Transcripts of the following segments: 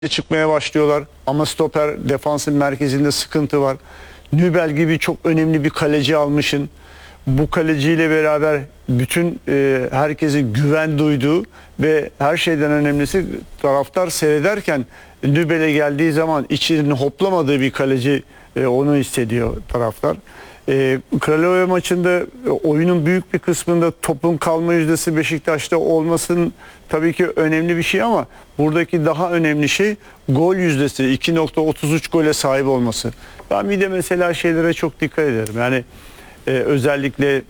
çıkmaya başlıyorlar ama stoper defansın merkezinde sıkıntı var. Nübel gibi çok önemli bir kaleci almışsın. Bu kaleciyle beraber bütün herkesin güven duyduğu ve her şeyden önemlisi taraftar seyrederken Nübel'e geldiği zaman içinin hoplamadığı bir kaleci onu hissediyor taraftar. Kralova maçında oyunun büyük bir kısmında topun kalma yüzdesi Beşiktaş'ta olmasının tabii ki önemli bir şey ama buradaki daha önemli şey gol yüzdesi, 2.33 gole sahip olması. Ben bir de mesela şeylere çok dikkat ederim. Yani özellikle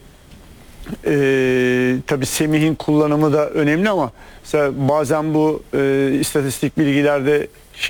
tabii Semih'in kullanımı da önemli ama mesela bazen bu istatistik bilgilerde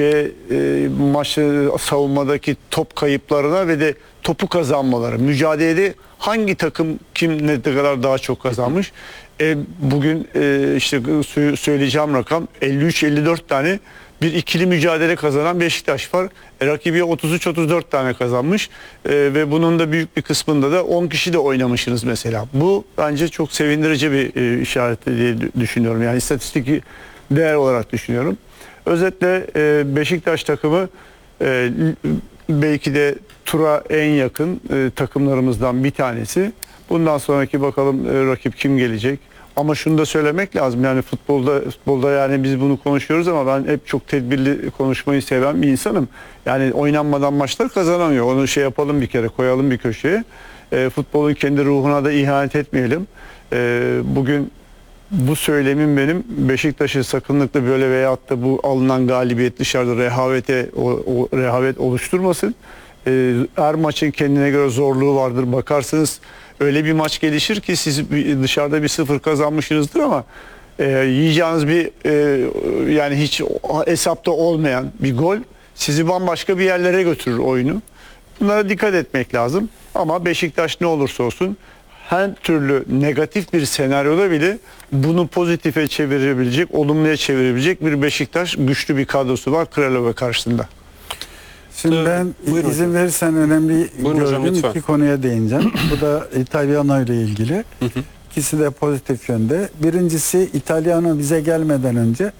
maçı savunmadaki top kayıplarına ve de topu kazanmaları, mücadelede hangi takım kim ne kadar daha çok kazanmış. Bugün işte söyleyeceğim rakam 53-54 tane bir ikili mücadele kazanan Beşiktaş var. Rakibi 33-34 tane kazanmış ve bunun da büyük bir kısmında da 10 kişi de oynamışsınız mesela. Bu bence çok sevindirici bir işaret diye düşünüyorum. Yani istatistik değer olarak düşünüyorum. Özetle Beşiktaş takımı belki de tura en yakın takımlarımızdan bir tanesi. Bundan sonraki bakalım rakip kim gelecek. Ama şunu da söylemek lazım, yani futbolda yani biz bunu konuşuyoruz ama ben hep çok tedbirli konuşmayı seven bir insanım. Yani oynanmadan maçlar kazanamıyor. Onu yapalım, bir kere koyalım bir köşeye. Futbolun kendi ruhuna da ihanet etmeyelim. Bugün bu söylemim benim Beşiktaş'ı sakınlıkla böyle veyahut da bu alınan galibiyet dışarıda rehavet oluşturmasın. Her maçın kendine göre zorluğu vardır. Bakarsınız öyle bir maç gelişir ki siz dışarıda bir 0 kazanmışsınızdır ama yiyeceğiniz bir yani hiç hesapta olmayan bir gol sizi bambaşka bir yerlere götürür oyunu. Bunlara dikkat etmek lazım. Ama Beşiktaş ne olursa olsun her türlü negatif bir senaryoda bile bunu pozitife çevirebilecek, olumluya çevirebilecek bir Beşiktaş güçlü bir kadrosu var Kralova karşısında. Şimdi ben izin verirsen önemli gördüğüm iki konuya değineceğim. Bu da İtalyano ile ilgili. İkisi de pozitif yönde. Birincisi, İtalyano bize gelmeden önce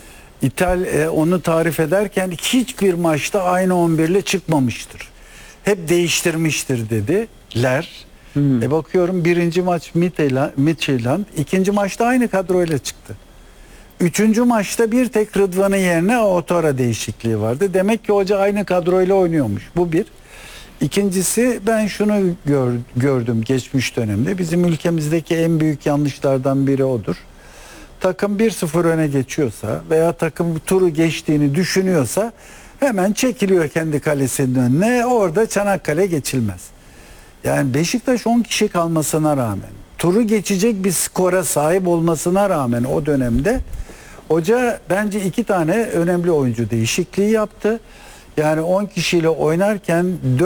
onu tarif ederken hiçbir maçta aynı 11 ile çıkmamıştır. Hep değiştirmiştir dediler. Bakıyorum birinci maç Midtjylland, ikinci maçta aynı kadroyla çıktı. Üçüncü maçta bir tek Rıdvan'ın yerine Autora değişikliği vardı. Demek ki hoca aynı kadroyla oynuyormuş. Bu bir. İkincisi, ben şunu gördüm geçmiş dönemde. Bizim ülkemizdeki en büyük yanlışlardan biri odur. Takım 1-0 öne geçiyorsa veya takım turu geçtiğini düşünüyorsa hemen çekiliyor kendi kalesinin önüne. Orada Çanakkale geçilmez. Yani Beşiktaş 10 kişi kalmasına rağmen, turu geçecek bir skora sahip olmasına rağmen o dönemde hoca bence 2 tane önemli oyuncu değişikliği yaptı. Yani 10 kişiyle oynarken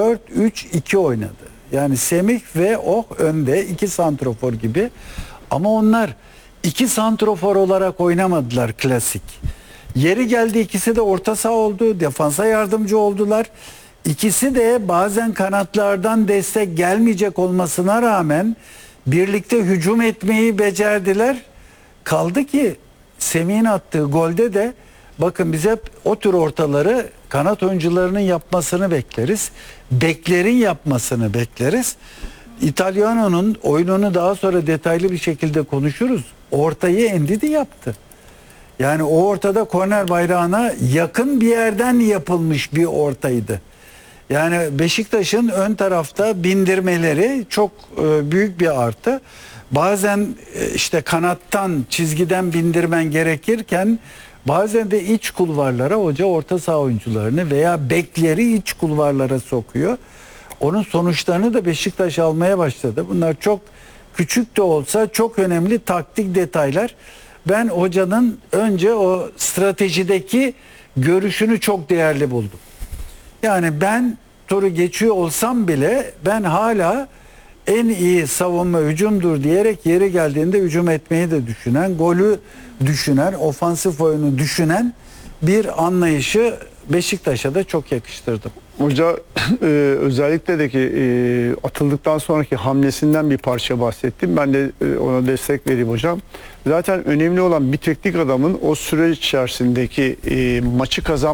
4-3-2 oynadı. Yani Semih ve önde 2 santrofor gibi. Ama onlar 2 santrofor olarak oynamadılar klasik. Yeri geldi ikisi de orta saha oldu, defansa yardımcı oldular. İkisi de bazen kanatlardan destek gelmeyecek olmasına rağmen birlikte hücum etmeyi becerdiler. Kaldı ki Semih'in attığı golde de bakın biz hep o tür ortaları kanat oyuncularının yapmasını bekleriz. Beklerin yapmasını bekleriz. İtalyano'nun oyununu daha sonra detaylı bir şekilde konuşuruz. Ortayı Endidi yaptı. Yani o ortada korner bayrağına yakın bir yerden yapılmış bir ortaydı. Yani Beşiktaş'ın ön tarafta bindirmeleri çok büyük bir artı. Bazen işte kanattan, çizgiden bindirmen gerekirken bazen de iç kulvarlara hoca orta saha oyuncularını veya bekleri iç kulvarlara sokuyor. Onun sonuçlarını da Beşiktaş almaya başladı. Bunlar çok küçük de olsa çok önemli taktik detaylar. Ben hocanın önce o stratejideki görüşünü çok değerli buldum. Yani ben turu geçiyor olsam bile ben hala en iyi savunma hücumdur diyerek yeri geldiğinde hücum etmeyi de düşünen, golü düşünen, ofansif oyunu düşünen bir anlayışı Beşiktaş'a da çok yakıştırdım. Hoca özellikle de ki atıldıktan sonraki hamlesinden bir parça bahsettim. Ben de ona destek vereyim hocam. Zaten önemli olan bir teknik adamın o süreç içerisindeki maçı kazanması